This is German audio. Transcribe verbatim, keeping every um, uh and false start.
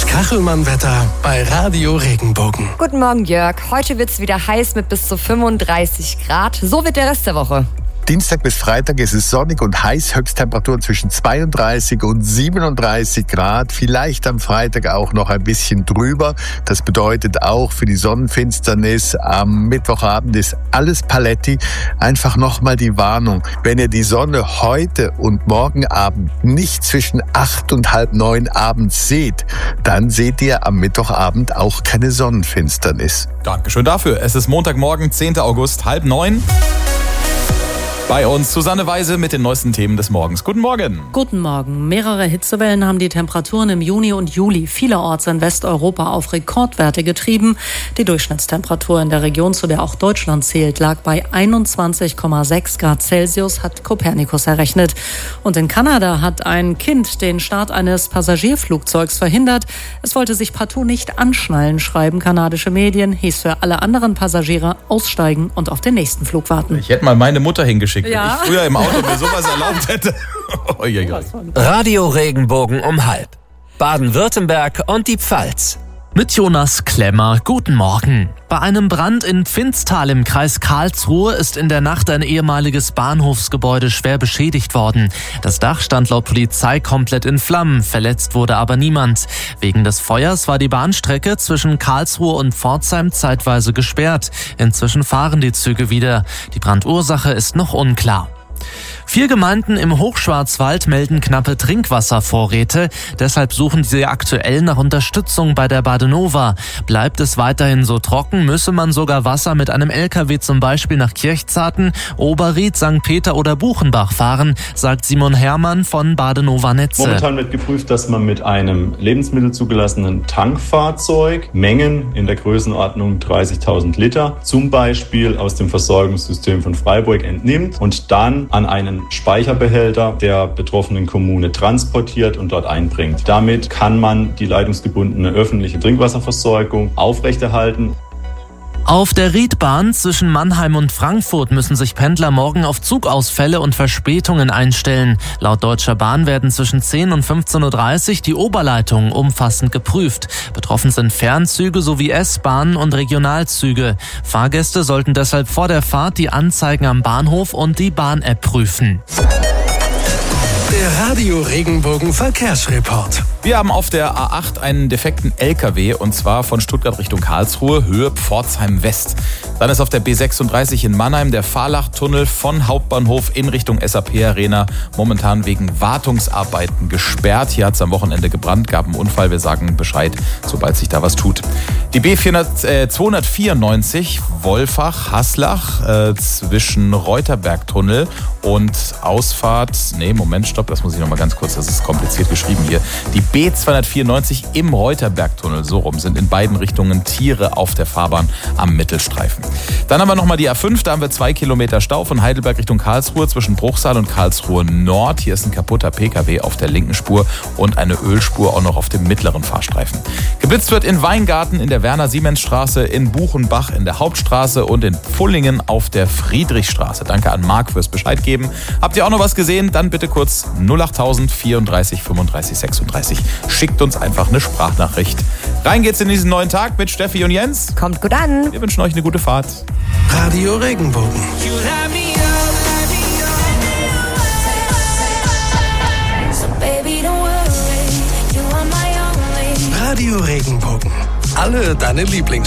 Kachelmann-Wetter bei Radio Regenbogen. Guten Morgen, Jörg. Heute wird es wieder heiß mit bis zu fünfunddreißig Grad. So wird der Rest der Woche. Dienstag bis Freitag ist es sonnig und heiß, Höchsttemperaturen zwischen zweiunddreißig und siebenunddreißig Grad. Vielleicht am Freitag auch noch ein bisschen drüber. Das bedeutet auch für die Sonnenfinsternis am Mittwochabend ist alles Paletti. Einfach nochmal die Warnung, wenn ihr die Sonne heute und morgen Abend nicht zwischen acht und halb neun abends seht, dann seht ihr am Mittwochabend auch keine Sonnenfinsternis. Dankeschön dafür. Es ist Montagmorgen, zehnten August, halb neun. Bei uns Susanne Weise mit den neuesten Themen des Morgens. Guten Morgen. Guten Morgen. Mehrere Hitzewellen haben die Temperaturen im Juni und Juli vielerorts in Westeuropa auf Rekordwerte getrieben. Die Durchschnittstemperatur in der Region, zu der auch Deutschland zählt, lag bei einundzwanzig Komma sechs Grad Celsius, hat Copernicus errechnet. Und in Kanada hat ein Kind den Start eines Passagierflugzeugs verhindert. Es wollte sich partout nicht anschnallen, schreiben kanadische Medien. Hieß für alle anderen Passagiere aussteigen und auf den nächsten Flug warten. Ich hätte mal meine Mutter hingeschickt. Ja. Wenn ich früher im Auto mir sowas erlaubt hätte. Radio Regenbogen um halb. Baden-Württemberg und die Pfalz. Mit Jonas Klemmer, guten Morgen. Bei einem Brand in Pfinztal im Kreis Karlsruhe ist in der Nacht ein ehemaliges Bahnhofsgebäude schwer beschädigt worden. Das Dach stand laut Polizei komplett in Flammen, verletzt wurde aber niemand. Wegen des Feuers war die Bahnstrecke zwischen Karlsruhe und Pforzheim zeitweise gesperrt. Inzwischen fahren die Züge wieder. Die Brandursache ist noch unklar. Vier Gemeinden im Hochschwarzwald melden knappe Trinkwasservorräte. Deshalb suchen sie aktuell nach Unterstützung bei der Badenova. Bleibt es weiterhin so trocken, müsse man sogar Wasser mit einem L K W zum Beispiel nach Kirchzarten, Oberried, Sankt Peter oder Buchenbach fahren, sagt Simon Herrmann von Badenova Netze. Momentan wird geprüft, dass man mit einem lebensmittelzugelassenen Tankfahrzeug Mengen in der Größenordnung dreißigtausend Liter zum Beispiel aus dem Versorgungssystem von Freiburg entnimmt und dann an einen Speicherbehälter der betroffenen Kommune transportiert und dort einbringt. Damit kann man die leitungsgebundene öffentliche Trinkwasserversorgung aufrechterhalten. Auf der Riedbahn zwischen Mannheim und Frankfurt müssen sich Pendler morgen auf Zugausfälle und Verspätungen einstellen. Laut Deutscher Bahn werden zwischen zehn und fünfzehn Uhr dreißig die Oberleitungen umfassend geprüft. Betroffen sind Fernzüge sowie S-Bahnen und Regionalzüge. Fahrgäste sollten deshalb vor der Fahrt die Anzeigen am Bahnhof und die Bahn-App prüfen. Der Radio Regenbogen Verkehrsreport. Wir haben auf der A acht einen defekten L K W und zwar von Stuttgart Richtung Karlsruhe, Höhe Pforzheim West. Dann ist auf der B sechsunddreißig in Mannheim der Fahrlachtunnel von Hauptbahnhof in Richtung S A P Arena momentan wegen Wartungsarbeiten gesperrt. Hier hat es am Wochenende gebrannt, gab einen Unfall. Wir sagen Bescheid, sobald sich da was tut. Die B zweihundertvierundneunzig Wolfach-Haslach äh, zwischen Reuterbergtunnel und Ausfahrt, nee, Moment, stopp, das muss ich nochmal ganz kurz, das ist kompliziert geschrieben hier. Die B zweihundertvierundneunzig im Reuterbergtunnel, so rum, sind in beiden Richtungen Tiere auf der Fahrbahn am Mittelstreifen. Dann haben wir nochmal die A fünf, da haben wir zwei Kilometer Stau von Heidelberg Richtung Karlsruhe zwischen Bruchsal und Karlsruhe Nord. Hier ist ein kaputter P K W auf der linken Spur und eine Ölspur auch noch auf dem mittleren Fahrstreifen. Geblitzt wird in Weingarten in der Werner-Siemens-Straße, in Buchenbach in der Hauptstraße und in Pfullingen auf der Friedrichstraße. Danke an Marc fürs Bescheid geben. Habt ihr auch noch was gesehen? Dann bitte kurz null achttausend vierunddreißig fünfunddreißig sechsunddreißig. Schickt uns einfach eine Sprachnachricht. Rein geht's in diesen neuen Tag mit Steffi und Jens. Kommt gut an. Wir wünschen euch eine gute Fahrt. Radio Regenbogen. Radio Regenbogen. Alle deine Lieblings